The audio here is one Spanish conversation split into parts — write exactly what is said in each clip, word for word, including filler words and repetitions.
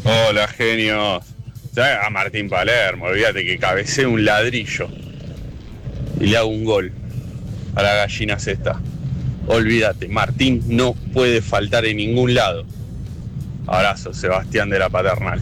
Hola, genios. Ya a Martín Palermo, olvídate que cabecé un ladrillo y le hago un gol a la gallina esta. Olvídate, Martín no puede faltar en ningún lado. Abrazo, Sebastián de la Paternal.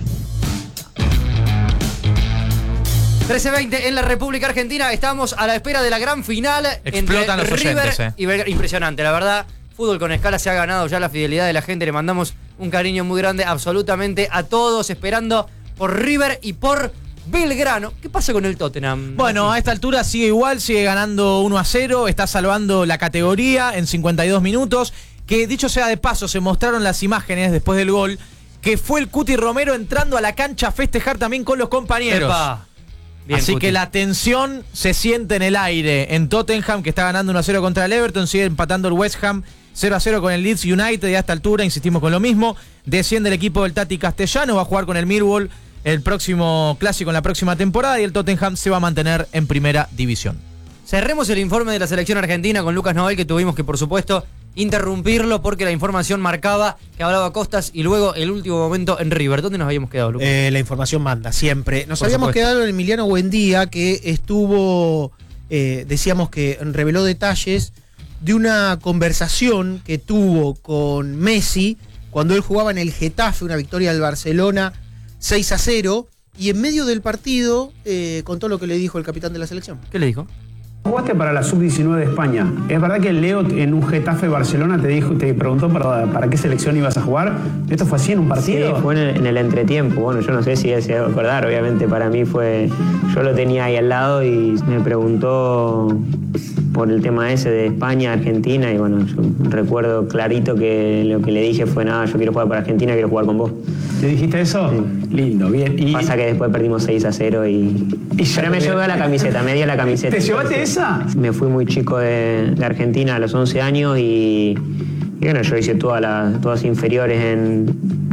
trece veinte en la República Argentina. Estamos a la espera de la gran final. Explotan entre los River oyentes, eh. y Belgrano. Impresionante, la verdad. Fútbol con escala se ha ganado ya la fidelidad de la gente. Le mandamos un cariño muy grande absolutamente a todos, esperando por River y por Belgrano. ¿Qué pasa con el Tottenham? Bueno, a esta altura sigue igual, sigue ganando uno a cero, está salvando la categoría en cincuenta y dos minutos, que dicho sea de paso, se mostraron las imágenes después del gol, que fue el Cuti Romero entrando a la cancha a festejar también con los compañeros. Epa. Bien, Así Cuti. que la tensión se siente en el aire. En Tottenham, que está ganando uno a cero contra el Everton, sigue empatando el West Ham cero a cero con el Leeds United, y a esta altura insistimos con lo mismo. Desciende el equipo del Tati Castellano, va a jugar con el Millwall el próximo clásico en la próxima temporada, y el Tottenham se va a mantener en primera división. Cerremos el informe de la selección argentina con Lucas Noel, que tuvimos que, por supuesto, interrumpirlo porque la información marcaba que hablaba Costas y luego el último momento en River. ¿Dónde nos habíamos quedado, Lucas? Eh, la información manda, siempre. Nos Por habíamos supuesto. quedado en Emiliano Buendía, que estuvo, eh, decíamos que reveló detalles de una conversación que tuvo con Messi cuando él jugaba en el Getafe, una victoria del Barcelona seis a cero, y en medio del partido eh, contó lo que le dijo el capitán de la selección. ¿Qué le dijo? Jugaste para la sub diecinueve de España. ¿Es verdad que Leo en un Getafe Barcelona te dijo, te preguntó para, para qué selección ibas a jugar? ¿Esto fue así en un partido? Sí, fue en el, en el entretiempo. Bueno, yo no sé si él se va a acordar. Obviamente para mí fue... Yo lo tenía ahí al lado y me preguntó por el tema ese de España, Argentina, y bueno, yo recuerdo clarito que lo que le dije fue, nada, yo quiero jugar para Argentina, quiero jugar con vos. ¿Le dijiste eso? Sí. Lindo, bien. Y Pasa que después perdimos seis a cero y... Y ya Pero me te- llevó a la camiseta, me dio la camiseta. ¿Te llevaste esa? Me fui muy chico de, de Argentina a los once años y, y bueno, yo hice todas las todas inferiores en,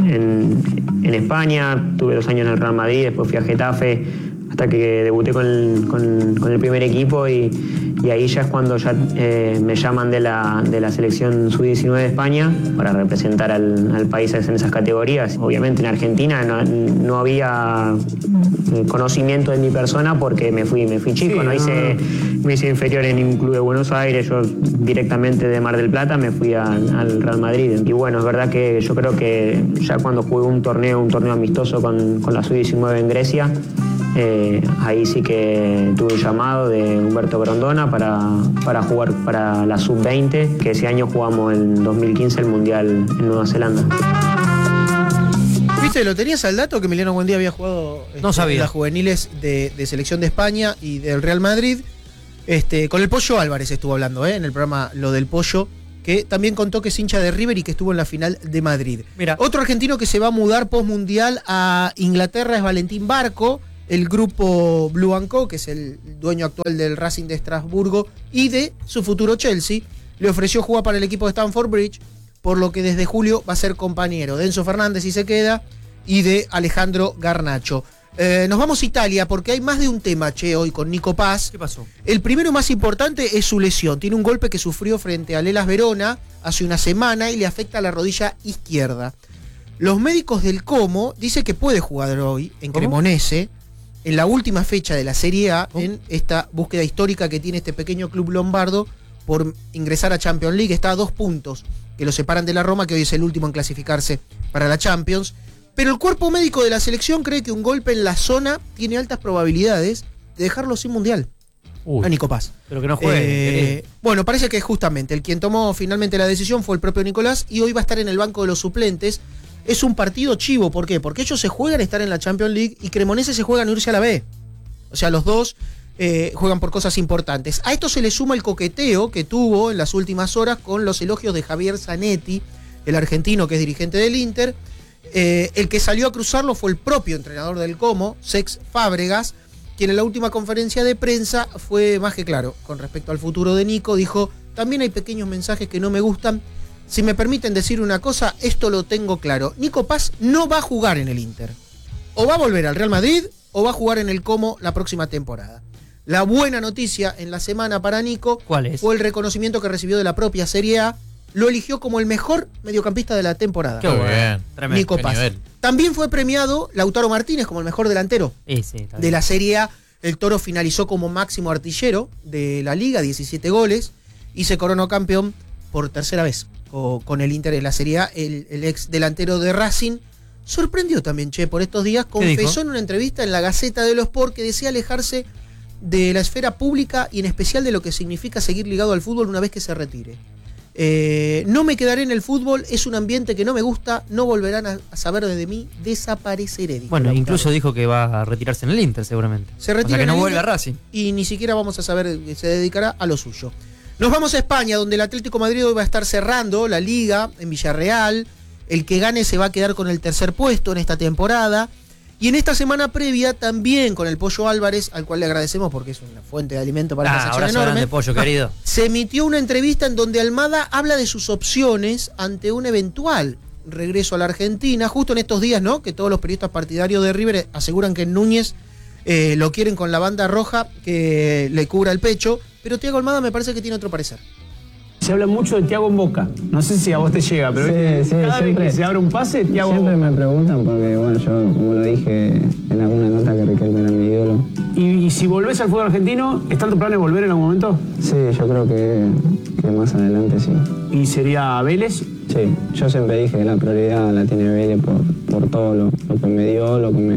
en, en España, tuve dos años en el Real Madrid, después fui a Getafe hasta que debuté con el, con, con el primer equipo y, y ahí ya es cuando ya eh, me llaman de la, de la selección sub diecinueve de España para representar al, al país en esas categorías. Obviamente en Argentina no, no había conocimiento de mi persona porque me fui, me fui chico, Sí, no no. hice, me hice inferior en un club de Buenos Aires, yo directamente de Mar del Plata me fui a- al Real Madrid. Y bueno, es verdad que yo creo que ya cuando jugué un torneo, un torneo amistoso con, con la sub diecinueve en Grecia, Eh, ahí sí que tuve un llamado de Humberto Grondona para, para jugar para la sub veinte, que ese año jugamos en dos mil quince el Mundial en Nueva Zelanda. ¿Viste? ¿Lo tenías al dato que Emiliano Buendía había jugado este, No sabía. en las juveniles de, de selección de España y del Real Madrid? Este, con el Pollo Álvarez estuvo hablando, ¿eh? En el programa Lo del Pollo, que también contó que es hincha de River y que estuvo en la final de Madrid. Mira. Otro argentino que se va a mudar post-mundial a Inglaterra es Valentín Barco, el grupo Blue and Co, que es el dueño actual del Racing de Estrasburgo y de su futuro Chelsea, le ofreció jugar para el equipo de Stamford Bridge, por lo que desde julio va a ser compañero de Enzo Fernández si se queda y de Alejandro Garnacho. Eh, nos vamos a Italia porque hay más de un tema, che, hoy con Nico Paz. ¿Qué pasó? El primero más importante es su lesión. Tiene un golpe que sufrió frente al Hellas Verona hace una semana y le afecta a la rodilla izquierda. Los médicos del Como dicen que puede jugar hoy en ¿Cómo? Cremonese, en la última fecha de la Serie A, en esta búsqueda histórica que tiene este pequeño club lombardo por ingresar a Champions League. Está a dos puntos que lo separan de la Roma, que hoy es el último en clasificarse para la Champions. Pero el cuerpo médico de la selección cree que un golpe en la zona tiene altas probabilidades de dejarlo sin mundial. Uy. A Nico Paz. Pero que no juegue. Eh, bueno, parece que justamente el quien tomó finalmente la decisión fue el propio Nicolás y hoy va a estar en el banco de los suplentes. Es un partido chivo, ¿por qué? Porque ellos se juegan a estar en la Champions League y Cremonese se juegan a irse a la B. O sea, los dos eh, juegan por cosas importantes. A esto se le suma el coqueteo que tuvo en las últimas horas con los elogios de Javier Zanetti, el argentino que es dirigente del Inter. Eh, el que salió a cruzarlo fue el propio entrenador del Como, Cesc Fábregas, quien en la última conferencia de prensa fue más que claro con respecto al futuro de Nico. Dijo, también hay pequeños mensajes que no me gustan. Si me permiten decir una cosa, esto lo tengo claro. Nico Paz no va a jugar en el Inter. O va a volver al Real Madrid o va a jugar en el Como la próxima temporada. La buena noticia en la semana para Nico ¿Cuál es? fue el reconocimiento que recibió de la propia Serie A. Lo eligió como el mejor mediocampista de la temporada. Qué Muy bueno. bien. Tremendo. Nico Qué Paz. nivel. También fue premiado Lautaro Martínez como el mejor delantero Sí, sí, está de bien. la Serie A. El Toro finalizó como máximo artillero de la Liga, diecisiete goles, y se coronó campeón por tercera vez o, con el Inter en la Serie A. El, el ex delantero de Racing sorprendió también, che, por estos días. Confesó dijo? en una entrevista en la Gaceta de los Sport que desea alejarse de la esfera pública y en especial de lo que significa seguir ligado al fútbol una vez que se retire. Eh, no me quedaré en el fútbol, es un ambiente que no me gusta, no volverán a, a saber de mí, desapareceré. Dijo Bueno, Lautaro. incluso dijo que va a retirarse en el Inter, seguramente. Se O retira sea que en no el vuelve a Inter Racing. y ni siquiera vamos a saber que se dedicará a lo suyo. Nos vamos a España, donde el Atlético de Madrid hoy va a estar cerrando la Liga en Villarreal. El que gane se va a quedar con el tercer puesto en esta temporada. Y en esta semana previa también con el Pollo Álvarez, al cual le agradecemos porque es una fuente de alimento para Ah, esta sección abrazo grande, enorme. pollo, querido. Se emitió una entrevista en donde Almada habla de sus opciones ante un eventual regreso a la Argentina, justo en estos días, ¿no? Que todos los periodistas partidarios de River aseguran que Núñez eh, lo quieren con la banda roja que le cubra el pecho, pero Thiago Almada me parece que tiene otro parecer. Se habla mucho de Thiago en Boca. No sé si a vos te llega, pero Sí, viste, sí, cada siempre- vez que se abre un pase, Thiago en Siempre Boca. me preguntan porque, bueno, yo, como lo dije en alguna nota, que Riquelme era mi ídolo. Y, y si volvés al fútbol argentino, ¿están tu plan de volver en algún momento? Sí, yo creo que, que más adelante sí. ¿Y sería Vélez? Sí, yo siempre dije que la prioridad la tiene Vélez por, por todo lo, lo que me dio, lo que me,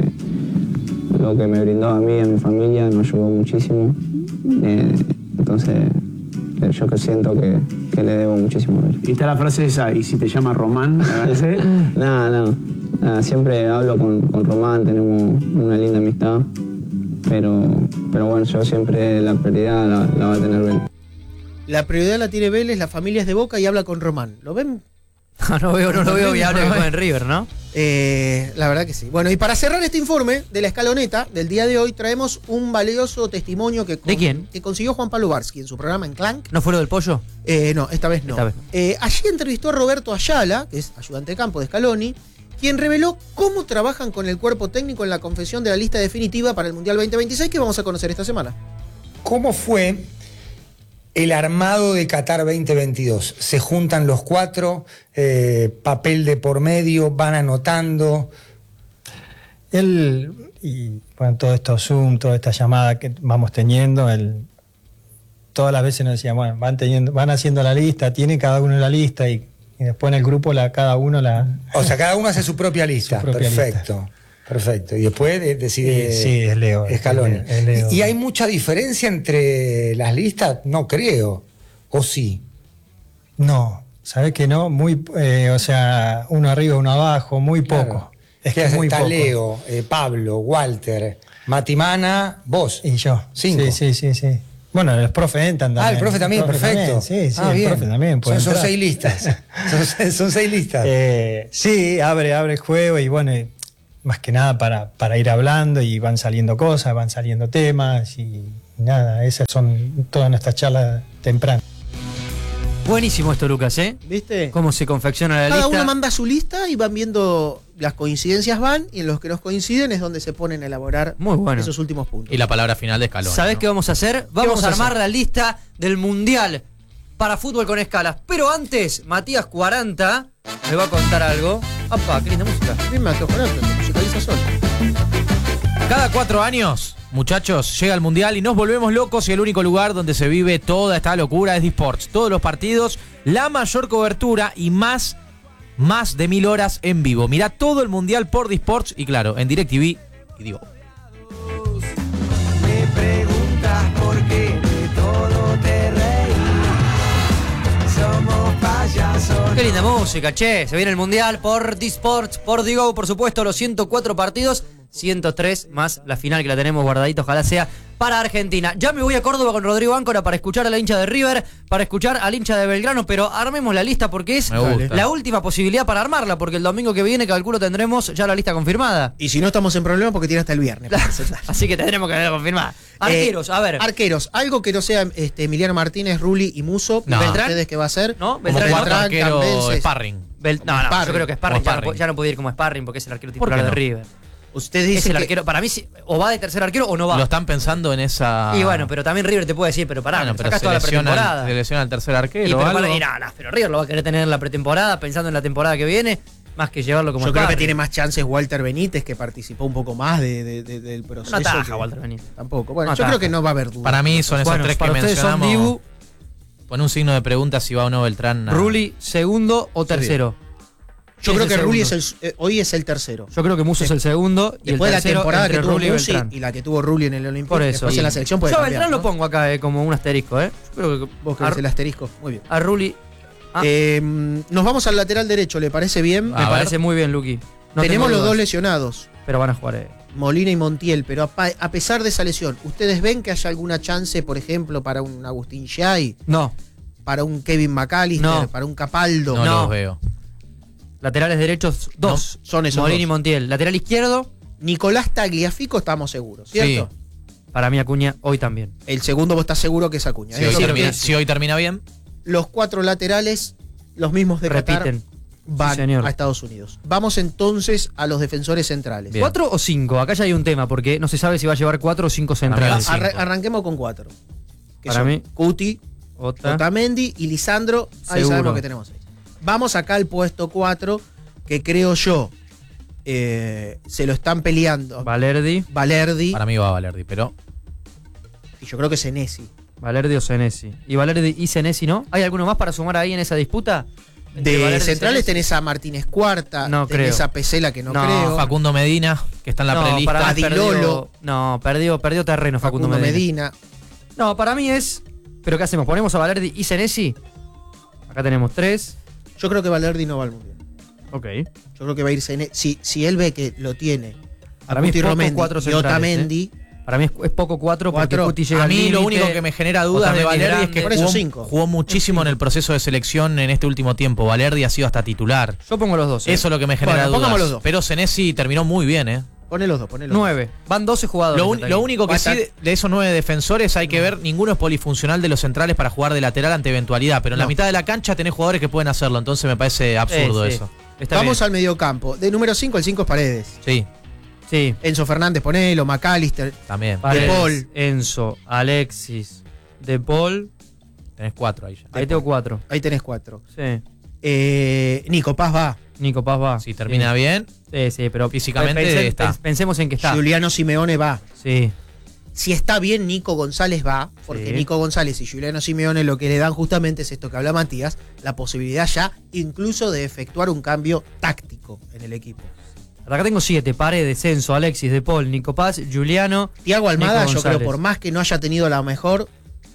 lo que me brindó a mí, a mi familia, nos ayudó muchísimo. Eh, entonces, eh, yo que siento que, que le debo muchísimo a Vélez. Y está la frase esa, y si te llama Román, agárrese. Nada, no. Nada, siempre hablo con, con Román, tenemos una linda amistad. Pero, pero bueno, yo siempre la prioridad la, la va a tener Vélez. La prioridad la tiene Vélez, la familia es de Boca y habla con Román. ¿Lo ven? No, no veo, no lo veo y habla que juega en River, ¿no? Eh, la verdad que sí. Bueno, y para cerrar este informe de la escaloneta del día de hoy, traemos un valioso testimonio que, con- ¿De quién? que consiguió Juan Pablo Barsky en su programa en Clank. ¿No fue lo del pollo? Eh, no, esta vez no. Esta vez no. Eh, allí entrevistó a Roberto Ayala, que es ayudante de campo de Scaloni, quien reveló cómo trabajan con el cuerpo técnico en la confección de la lista definitiva para el Mundial veinte veintiséis que vamos a conocer esta semana. ¿Cómo fue el armado de Qatar veinte veintidós? Se juntan los cuatro, eh, papel de por medio, van anotando. Él, y bueno, todo estos Zoom, toda esta llamada que vamos teniendo, él, todas las veces nos decía, bueno, van, teniendo, van haciendo la lista, tiene cada uno la lista y, y después en el grupo la, cada uno la... O sea, cada uno hace su propia lista. Su propia Perfecto. Perfecto. Y después de- decide Sí, es Leo. Scaloni. Es Leo. ¿Y hay mucha diferencia entre las listas? No creo. ¿O sí? No, ¿sabes que no? Muy, eh, o sea, uno arriba, uno abajo, muy poco. Claro. Es ¿Qué que hace? muy Está poco. Leo, eh, Pablo, Walter, Matimana, vos. Y yo. Cinco. Sí, sí, sí, sí. Bueno, los profes entran también. Ah, el profe también, profe perfecto. también, Sí, sí, Ah, el bien. profe también puede Son, son entrar. seis listas. son, son seis listas. Eh, sí, abre, abre el juego y bueno, y más que nada para, para ir hablando y van saliendo cosas, van saliendo temas y nada, esas son todas nuestras charlas tempranas. Buenísimo esto, Lucas, ¿eh? ¿Viste? Cómo se confecciona la Cada lista. uno manda su lista y van viendo las coincidencias van y en los que nos coinciden es donde se ponen a elaborar Muy bueno. esos últimos puntos. Y la palabra final de Scaloni. ¿Sabés ¿no? qué vamos a hacer? Vamos, vamos a a armar hacer? la lista del Mundial para fútbol con escalas. Pero antes, Matías cuarenta me va a contar algo. ¡Apa! ¡Qué linda música! Bien, Mateo Jorge, se musicaliza solo. Cada cuatro años, muchachos, llega el Mundial y nos volvemos locos y el único lugar donde se vive toda esta locura es DiSports. Todos los partidos, la mayor cobertura y más, más de mil horas en vivo. Mirá todo el Mundial por DiSports y claro, en DirecTV y digo. Me preguntas por qué de todo te reí. Somos payasos. Qué linda música, che. Se viene el Mundial por DiSports, por Digo, por supuesto, los ciento cuatro partidos. ciento tres más la final que la tenemos guardadita, ojalá sea para Argentina. Ya me voy a Córdoba con Rodrigo Áncora para escuchar a la hincha de River, para escuchar al hincha de Belgrano, pero armemos la lista porque es Me gusta. la última posibilidad para armarla, porque el domingo que viene calculo tendremos ya la lista confirmada. Y si no estamos en problemas porque tiene hasta el viernes. para presentar. Así que tendremos que verla confirmada. Arqueros, Eh, a ver. Arqueros, algo que no sea este, Emiliano Martínez, Rulli y Muso. No. ¿Beltrán? ¿Ustedes qué va a ser? ¿No? Como ¿Beltrán? Cuarto Beltrán, arquero Cambenses. sparring. Bel- no, no, yo Sparring. creo que Sparring, Como ya no, Sparring. puede- ya no puede ir como Sparring porque es el arquero ¿Por titular qué de no? River. Ustedes Es dicen el que- arquero, para mí, sí, o va de tercer arquero o no va. Lo están pensando en esa. Y bueno, pero también River te puede decir, pero pará, Bueno, me pero sacás se toda la lesiona, pretemporada. el, se lesiona el tercer arquero. Y pero, o algo. para- y nada, nada, pero River lo va a querer tener en la pretemporada, pensando en la temporada que viene. Más que llevarlo como Yo creo que sparring. tiene más chances Walter Benítez, que participó un poco más de, de- de- del proceso. No ataja que- Walter Benítez. Tampoco. Bueno, No yo ataja. creo que no va a haber duda. Para mí son esos Bueno, tres que para ustedes son mencionamos. Dibu, Pon un signo de pregunta si va o no Beltrán. a- Rulli segundo o tercero. Yo ¿Quién creo es que el Rulli es segundo? el, eh, hoy es el tercero. Yo creo que Musso Sí. es el segundo y Después el de la tercero temporada que entre tuvo Rulli y Musi Beltrán. y la que tuvo Rulli en el Olímpico. Por eso. Después y- en la selección puede Yo a cambiar, Beltrán ¿no? lo pongo acá eh, como un asterisco, ¿eh? Yo creo que Vos a, querés el asterisco. Muy bien. a Rulli ah, Eh, nos vamos al lateral derecho, ¿le parece bien? me a ver. parece muy bien, Luqui. No Tenemos tengo los dudas, dos lesionados, pero van a jugar. eh. Molina y Montiel, pero a, pa- a pesar de esa lesión, ¿ustedes ven que haya alguna chance, por ejemplo, para un Agustín Yay, No, para un Kevin McAllister, No. para un Capaldo? No, No. los veo. laterales derechos, dos. son esos Molina y dos. Montiel. Lateral izquierdo, Nicolás Tagliafico estamos seguros, ¿cierto? para mí Acuña hoy también. El segundo vos estás seguro que es Acuña. Si ¿eh? hoy, Yo creo termina, que si hoy termina bien. los cuatro laterales, los mismos de Qatar, Repiten. van Sí, señor. a Estados Unidos. Vamos entonces a los defensores centrales. Bien. ¿Cuatro o cinco? Acá ya hay un tema, porque no se sabe si va a llevar cuatro o cinco centrales. Para mí va Arra- arranquemos con cuatro. Que Para son mí, Cuti, Otra. Otamendi y Lisandro. Ahí Seguro. sabemos que tenemos seis. Vamos acá al puesto cuatro, que creo yo eh, se lo están peleando Valerdi. Valerdi Para mí va Valerdi, pero. y yo creo que Senesi. Valerdi o Senesi. ¿Y Valerdi y Senesi no? ¿Hay alguno más para sumar ahí en esa disputa? Entre De Valerdi y centrales Senesi. tenés a Martínez Cuarta, No tenés creo. a Pesela, que no, No, creo. Facundo Medina, que está en la no, prelista. para mí Adilolo. perdió- No, perdió, perdió terreno Facundo, Facundo Medina. Medina. No, para mí es. ¿Pero qué hacemos? ¿Ponemos a Valerdi y Senesi? Acá tenemos tres. Yo creo que Valerdi no va al mundial. Ok. Yo creo que va a ir Senesi. Si, si él ve que lo tiene a Para mí es Cuti poco Romendi cuatro y centrales, Otamendi, Para mí es, es poco cuatro porque Cuatro. Cuti llega A al mí lo límite, único que me genera dudas de Otamendi Valerdi es que Por eso jugó, cinco. jugó muchísimo en el proceso de selección en este último tiempo. Valerdi ha sido hasta titular. Yo pongo los dos. eh. Eso es lo que me genera Bueno, pongamos dudas. los dos. Pero Senesi terminó muy bien, ¿eh? Poné los dos, poné los dos. Nueve. Van doce jugadores. Lo, un- hasta lo aquí. único que sí Basta- de, de esos nueve defensores hay que ver, ninguno es polifuncional de los centrales para jugar de lateral ante eventualidad, pero en la No. mitad de la cancha tenés jugadores que pueden hacerlo, entonces me parece absurdo Eh, sí. eso. Está Vamos bien. al mediocampo. De número cinco, el cinco es Paredes. Sí, Sí. Enzo Fernández, ponelo, McAllister. también. Paredes, Paul. Enzo, Alexis, De Paul. Tenés cuatro ahí ya. Ahí tengo cuatro. Ahí tenés cuatro. Sí. Eh, Nico Paz va. Nico Paz va. Si termina sí. bien, Sí, sí, pero Físicamente pense- está. pens- Pensemos en que está. Juliano Simeone va. Sí. Si está bien, Nico González va, porque Sí. Nico González y Juliano Simeone lo que le dan justamente es esto que habla Matías, la posibilidad ya incluso de efectuar un cambio táctico en el equipo. Acá tengo siete. Paredes, Enzo, Alexis, De Paul, Nico Paz, Juliano. Tiago Almada, Nico yo creo, González. por más que no haya tenido la mejor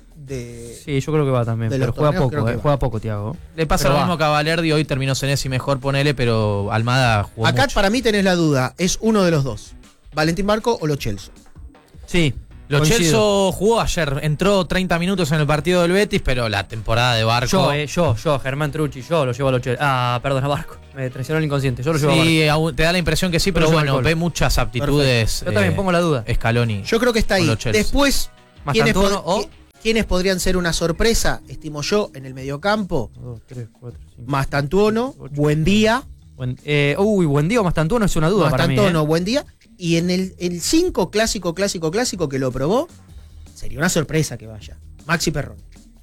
de... Sí, yo creo que va también. de Pero los juega torneos, poco, creo que eh, va. juega poco, Tiago. le pasa Pero lo va. mismo que a Valerdi, hoy terminó Senesi mejor, ponele, pero Almada jugó Acá mucho. para mí tenés la duda, es uno de los dos. Valentín Barco o Lo Celso. Sí. Lo coincido. Celso jugó ayer, entró treinta minutos en el partido del Betis, pero la temporada de Barco... Yo, eh, yo, yo, Germán Trucci, yo lo llevo a los Chelsea. Ah, perdón, a Barco. Me traicionó el inconsciente. Yo lo llevo a Barco. Sí, aún te da la impresión que sí, pero, Pero yo bueno, alcohol. ve muchas aptitudes. Yo también eh, pongo la duda. Scaloni. Yo creo que está ahí. Con Lo Celso. Después, ¿quiénes, Mastantuono pod- o- qui- quiénes podrían ser una sorpresa? Estimo yo, en el mediocampo. Dos, tres, cuatro, cinco. Mastantuono, Ocho. Buen Día. Buen, eh, uy, buen día o Mastantuono es una duda para mí. Mastantuono, eh. Buen Día. Y en el cinco clásico, clásico, clásico que lo probó, sería una sorpresa que vaya. Maxi Perrón.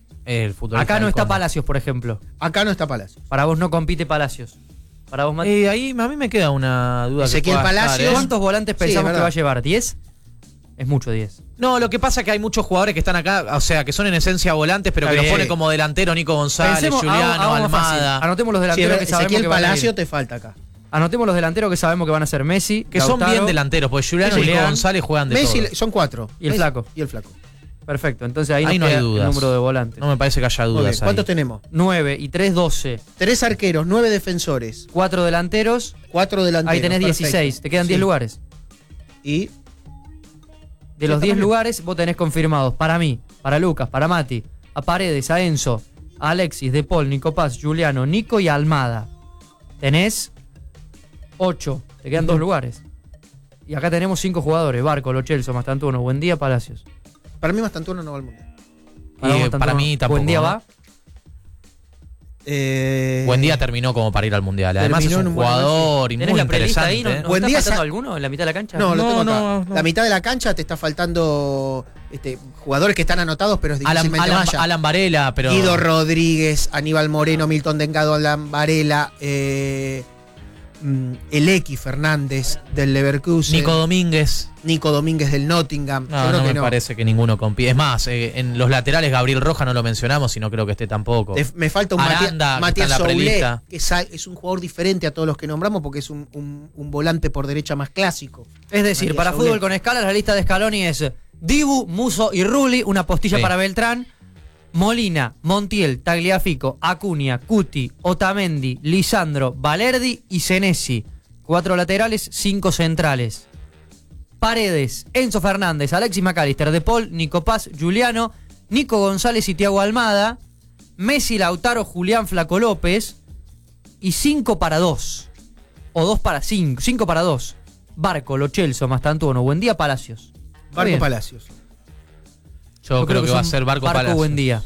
El futbolista Acá no del está Como. Palacios, por ejemplo. Acá no está Palacio. Para vos no compite Palacios. Para vos, Mati. Eh, ahí a mí me queda una duda. que Ezequiel pueda estar, Palacios. ¿eh? ¿Cuántos volantes Sí, pensamos es que va a verdad. llevar? ¿diez? Es mucho diez. No, lo que pasa es que hay muchos jugadores que están acá, o sea, que son en esencia volantes, pero Está que los bien. pone como delantero Nico González, Pensemos, Juliano, hagamos- hagamos fácil. Almada. Anotemos los Sí, delanteros que sabemos Ezequiel que van a Palacio ir. te falta acá. Anotemos los delanteros que sabemos que van a ser Messi, Que son Lautaro. bien delanteros, porque Juliano y Nico Julián, González juegan de Messi, todo. son cuatro. Y el Messi flaco. Y el flaco. Perfecto, entonces ahí, Ahí nos no hay queda dudas. el número de volantes. No me parece que haya Muy bien. dudas. ¿Cuántos ahí. tenemos? nueve y tres, doce. Tres arqueros, nueve defensores, cuatro delanteros. cuatro delanteros. Ahí tenés perfecto. dieciséis. Te quedan Sí. diez lugares. Y De los está diez bien. lugares, vos tenés confirmados para mí, para Lucas, para Mati, a Paredes, a Enzo, a Alexis, De Paul, Nico Paz, Juliano, Nico y Almada. Tenés ocho. Te quedan dos lugares. Y acá tenemos cinco jugadores: Barco, Lo Celso, Mastantuono, Buen Día, Palacios. para mí Mastantuono no va al mundial. Y, vos, eh, Mastantuono, para mí tampoco. Buen Día ¿no? va. Eh, Buen Día terminó como para ir al mundial. Además es terminó en un un buen jugador y muy ¿Tenés la prelista ahí? interesante. ¿No, ¿eh? no Buen está Día faltando sa- alguno en la mitad de la cancha? No, lo No, tengo acá. no, no. La mitad de la cancha te está faltando este, jugadores que están anotados, pero es Alan, difícilmente Alan- vaya. Alan Varela, pero. Guido Rodríguez, Aníbal Moreno, Milton Dengado, Alan Varela, eh, mm, el X Fernández del Leverkusen. Nico Domínguez. Nico Domínguez del Nottingham. No, Yo creo no que me no. parece que ninguno compite. Es más, eh, en los laterales Gabriel Roja no lo mencionamos y no creo que esté tampoco. Te- me falta un Aranda, Matías, que está Matías en la Soulé, prelista. que es, a- es un jugador diferente a todos los que nombramos porque es un, un- un volante por derecha más clásico. Es decir, Matías para Soulé. fútbol con escalas, la lista de Scaloni es Dibu, Muso y Rulli, una postilla Sí. para Beltrán, Molina, Montiel, Tagliafico, Acuña, Cuti, Otamendi, Lisandro, Valerdi y Senesi. Cuatro laterales, cinco centrales. Paredes, Enzo Fernández, Alexis McAllister, De Paul, Nico Paz, Juliano, Nico González y Thiago Almada, Messi, Lautaro, Julián Flaco López y cinco para dos. O dos para cinco, cinco para dos. Barco, Lo Celso, Mastantuono, Buendía, Palacios. Barco Bien. Palacios. Yo, creo, que, va a son ser Barco, Barco Palacios. Buendía.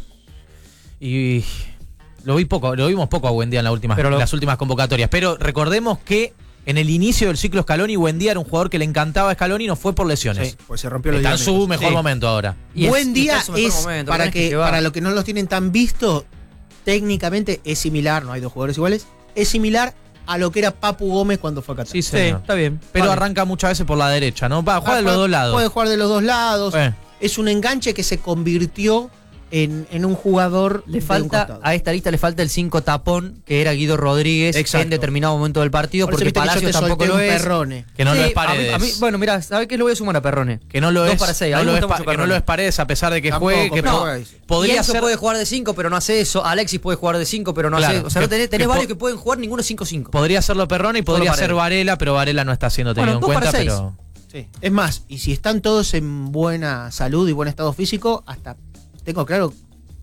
Y lo vi poco, lo vimos poco a Buendía en, la última, Pero lo- en las últimas convocatorias. Pero recordemos que en el inicio del ciclo Scaloni, Buendía era un jugador que le encantaba a Scaloni y no fue por lesiones. Sí, pues se rompió los Está en su ligamentos. mejor Sí. momento ahora. Y es- Buen y día está en su mejor es, momento, para, lo tenés que, que llevar. para los que no los tienen tan visto, técnicamente es similar, no hay dos jugadores iguales, es similar a lo que era Papu Gómez cuando fue a Qatar. Sí, Sí, señor. está bien. Pero Vale. arranca muchas veces por la derecha, ¿no? Va, juega de los dos lados. Puede jugar de los dos lados. Eh. Es un enganche que se convirtió en, en un jugador Le de un falta, costado. a esta lista le falta el cinco tapón, que era Guido Rodríguez Exacto. en determinado momento del partido, Por eso porque viste que yo Palacios te tampoco solté lo un es. Perrone. Que no Sí, lo es a mí- Paredes. a mí- bueno, mira, ¿sabes qué? Le voy a sumar a Perrone. que no lo Dos es. para seis. A no mí me lo es gusta pa- mucho que no Perrone. lo es Paredes a pesar de que Tampoco, juegue. Que pero po- juega ahí. podría y Enzo ser. puede jugar de cinco, pero no hace eso. Alexis puede jugar de cinco, pero no Claro, hace eso. O sea, no que- tenés, tenés que varios po- que pueden jugar ninguno cinco cinco. Podría serlo Perrone y podría Solo ser Paredes. Varela, pero Varela no está siendo tenido Bueno, en dos para cuenta. seis. Pero Sí. Es más, y si están todos en buena salud y buen estado físico, hasta tengo claro,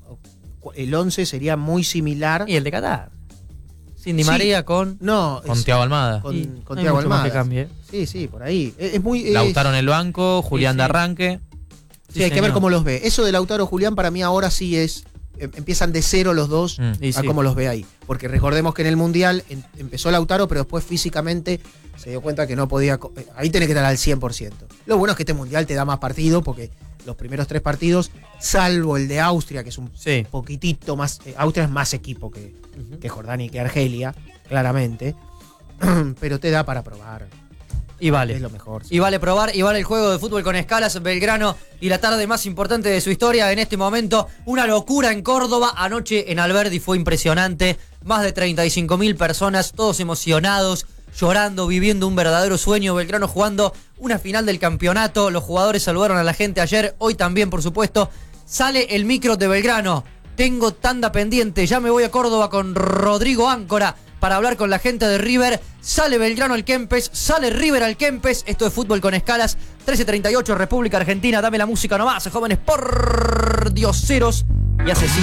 el once sería muy similar. Y el de Qatar. Sin Di Sí. María con. No, con es- Thiago Almada. con, Y con no hay Thiago mucho más Almada. que cambie. Sí, sí, por ahí. Es, es muy. es- Lautaro en el banco, Julián sí. de arranque. sí, hay que ver señor. cómo los ve. Eso de Lautaro Julián para mí ahora sí es. em- Empiezan de cero los dos Mm. Y a sí. cómo los ve ahí. Porque recordemos que en el Mundial em- empezó Lautaro, pero después físicamente se dio cuenta que no podía. co- eh, Ahí tenés que estar al cien por ciento. Lo bueno es que este Mundial te da más partidos porque los primeros tres partidos, salvo el de Austria, que es un Sí. poquitito más. eh, Austria es más equipo que, que Jordania y que Argelia, claramente. Pero te da para probar. Y vale. Es lo mejor. Y vale probar, y vale el juego de fútbol con escalas. Belgrano y la tarde más importante de su historia en este momento. Una locura en Córdoba. Anoche en Alberdi fue impresionante. Más de treinta y cinco mil personas, todos emocionados, llorando, viviendo un verdadero sueño. Belgrano jugando una final del campeonato. Los jugadores saludaron a la gente ayer. Hoy también, por supuesto. Sale el micro de Belgrano. Tengo tanda pendiente. Ya me voy a Córdoba con Rodrigo Áncora para hablar con la gente de River. Sale Belgrano al Kempes, sale River al Kempes. Esto es Fútbol con Escalas. trece treinta y ocho, República Argentina. Dame la música nomás, jóvenes por dioseros. Y hace